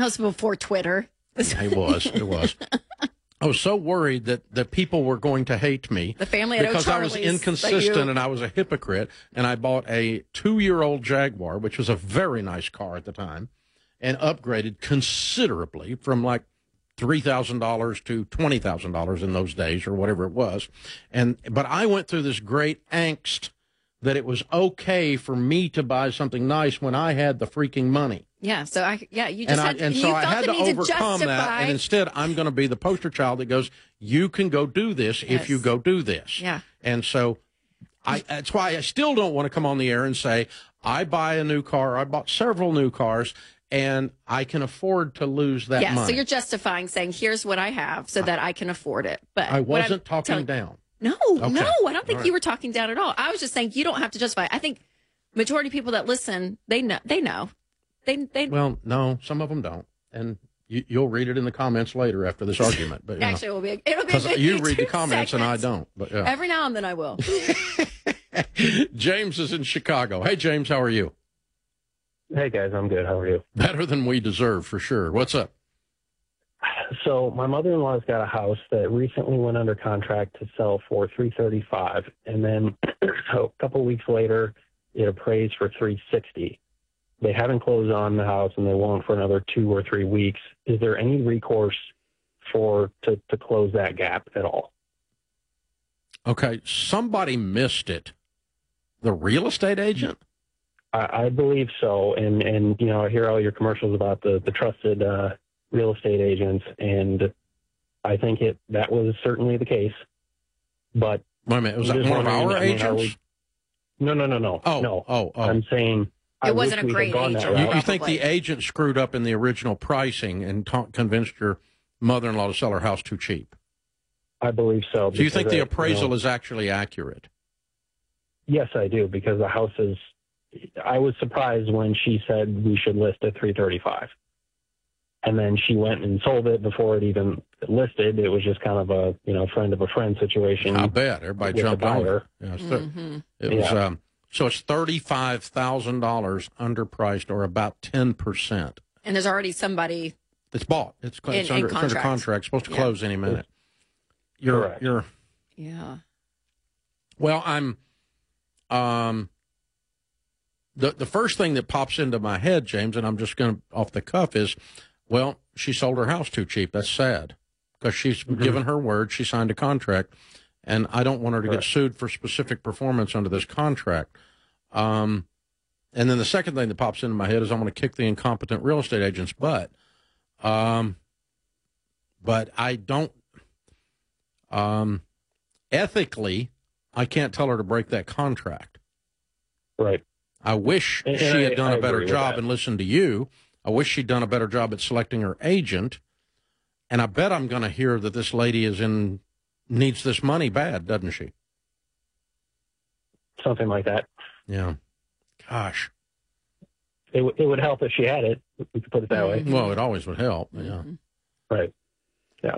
was before Twitter. It was. It was. I was so worried that people were going to hate me. The family at because I was O'Charlie's, inconsistent and I was a hypocrite. And I bought a 2-year-old Jaguar, which was a very nice car at the time, and upgraded considerably from like $3,000 to $20,000 in those days or whatever it was. But I went through this great angst that it was okay for me to buy something nice when I had the freaking money. Yeah, so you just had to overcome that, and instead I'm going to be the poster child that goes, you can go do this if you go do this. Yeah. And so that's why I still don't want to come on the air and say, I buy a new car, I bought several new cars, and I can afford to lose that money. Yeah, so you're justifying saying, here's what I have so that I can afford it. But I wasn't talking down. No, okay. No, I don't think you were talking down at all. I was just saying you don't have to justify. I think majority of people that listen, they know. Well, no, some of them don't, and you'll read it in the comments later after this argument. But actually, it'll be a good you read the comments segments. and I don't. But yeah. Every now and then I will. James is in Chicago. Hey, James, how are you? Hey guys, I'm good. How are you? Better than we deserve, for sure. What's up? So my mother-in-law's got a house that recently went under contract to sell for $335, and then so a couple of weeks later, it appraised for $360. They haven't closed on the house, and they won't for another 2 or 3 weeks. Is there any recourse to close that gap at all? Okay, somebody missed it. The real estate agent? I believe so, and I hear all your commercials about the trusted real estate agents, and I think that was certainly the case. But wait a minute, was that one of our agents? No. Oh. I'm saying it wasn't a great agent. You think the agent screwed up in the original pricing and convinced your mother-in-law to sell her house too cheap? I believe so. Do you think the appraisal is actually accurate? Yes, I do, because the house is. I was surprised when she said we should list at $335. And then she went and sold it before it even listed. It was just kind of a, friend of a friend situation. I bet. Everybody jumped on it. Yeah, so it's $35,000 underpriced, or about 10%. And there's already somebody that's bought. It's under contract. Supposed to close any minute. Correct. Yeah. Well, I'm the first thing that pops into my head, James, and I'm just going to off the cuff, is, well, she sold her house too cheap. That's sad, because she's given her word. She signed a contract, and I don't want her to get sued for specific performance under this contract. And then the second thing that pops into my head is I'm going to kick the incompetent real estate agent's butt. But I don't, ethically, I can't tell her to break that contract. Right. I wish she had done a better job and listened to you. I wish she'd done a better job at selecting her agent. And I bet I'm going to hear that this lady needs this money bad, doesn't she? Something like that. Yeah. Gosh. It would help if she had it. We could put it that way. Well, it always would help. Yeah. Right. Yeah.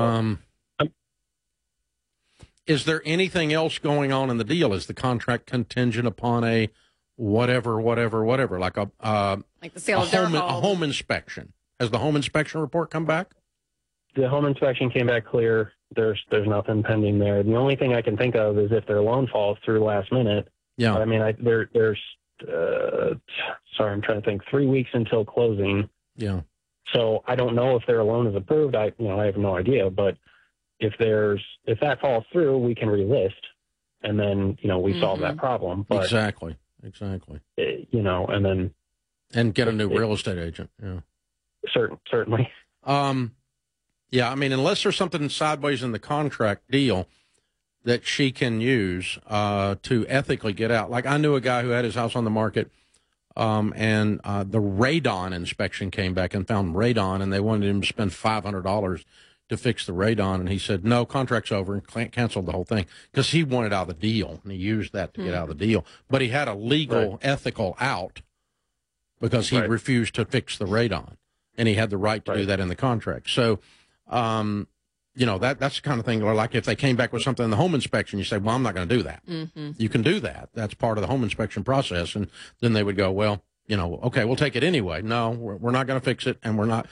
Is there anything else going on in the deal? Is the contract contingent upon a whatever, like like the sale of their home? A home inspection? Has the home inspection report come back? The home inspection came back clear. There's nothing pending there. The only thing I can think of is if their loan falls through last minute. Yeah. I mean, there's I'm trying to think, 3 weeks until closing. Yeah. So I don't know if their loan is approved. I have no idea. But if that falls through, we can relist, and then we solve that problem. But exactly. And get a new real estate agent. Yeah. Certainly. Yeah, I mean, unless there's something sideways in the contract deal that she can use to ethically get out. Like, I knew a guy who had his house on the market, and the radon inspection came back and found radon, and they wanted him to spend $500 to fix the radon, and he said, no, contract's over, and canceled the whole thing, because he wanted out of the deal, and he used that to get out of the deal. But he had a legal, ethical out, because he refused to fix the radon, and he had the right to do that in the contract. So, that's the kind of thing where, like, if they came back with something in the home inspection, you say, well, I'm not going to do that. You can do that. That's part of the home inspection process. And then they would go, well, okay, we'll take it anyway. No, we're not going to fix it, and we're not.